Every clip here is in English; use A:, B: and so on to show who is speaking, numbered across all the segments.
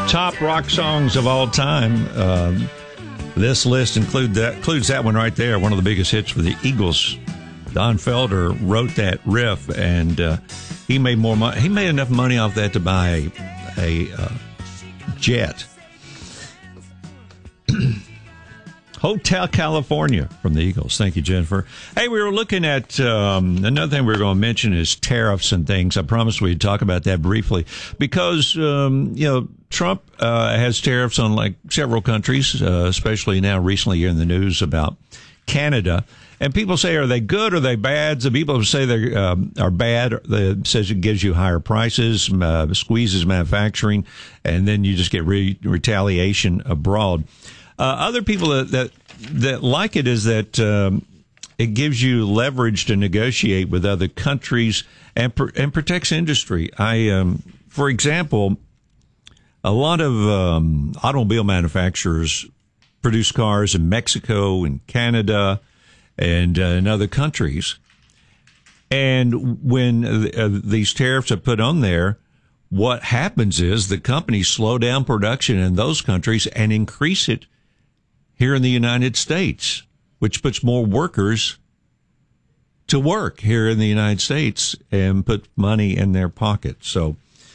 A: Top rock songs of all time. This list includes that one right there, one of the biggest hits for the Eagles. Don Felder wrote that riff, and he made more money. He made enough money off that to buy a jet. Hotel California from the Eagles. Thank you, Jennifer. Hey, we were looking at another thing we were going to mention is tariffs and things. I promised we'd talk about that briefly because, Trump has tariffs on like several countries, especially now recently you're in the news about Canada. And people say, are they good or are they bad? Some people say they are bad. It says it gives you higher prices, squeezes manufacturing, and then you just get retaliation abroad. Other people that like it is that it gives you leverage to negotiate with other countries and protects industry. For example, a lot of automobile manufacturers produce cars in Mexico and Canada and in other countries. And when these tariffs are put on there, what happens is the companies slow down production in those countries and increase it here in the United States, which puts more workers to work here in the United States and put money in their pocket. So,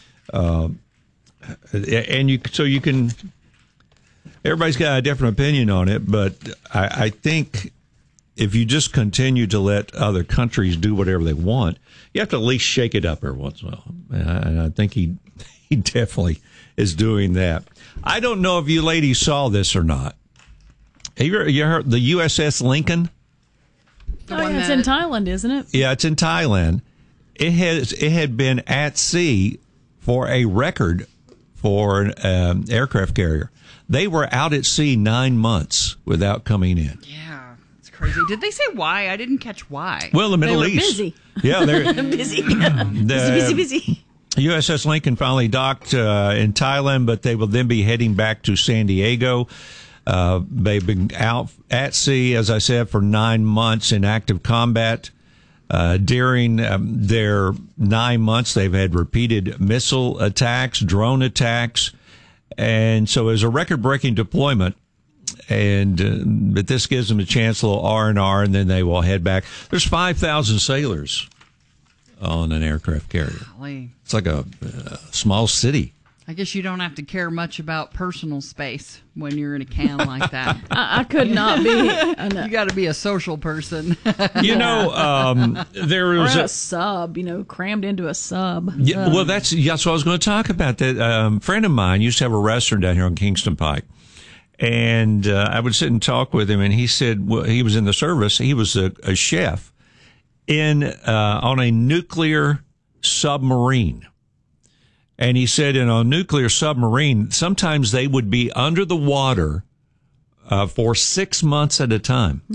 A: you can, everybody's got a different opinion on it, but I think if you just continue to let other countries do whatever they want, you have to at least shake it up every once in a while. And I think he definitely is doing that. I don't know if you ladies saw this or not. Have you heard the USS Lincoln?
B: It's in Thailand, isn't it?
A: Yeah, it's in Thailand. It had been at sea for a record for an aircraft carrier. They were out at sea 9 months without coming in.
C: Yeah, it's crazy. Did they say why? I didn't catch why.
A: Well, the Middle East.
B: Busy.
A: Yeah, they're
B: busy. busy.
A: USS Lincoln finally docked in Thailand, but they will then be heading back to San Diego. They've been out at sea, as I said, for 9 months in active combat. During their 9 months, they've had repeated missile attacks, drone attacks, and so it was a record-breaking deployment. And but this gives them a chance, a little R&R, and then they will head back. There's 5,000 sailors on an aircraft carrier.
C: Golly.
A: It's like a small city.
C: I guess you don't have to care much about personal space when you're in a can like that.
B: I could not be.
C: You got to be a social person.
A: There was
B: a sub, crammed into a sub.
A: Yeah, well, that's what I was going to talk about. That friend of mine used to have a restaurant down here on Kingston Pike, and I would sit and talk with him, and he said, well, he was in the service. He was a chef on a nuclear submarine. And he said in a nuclear submarine, sometimes they would be under the water for 6 months at a time.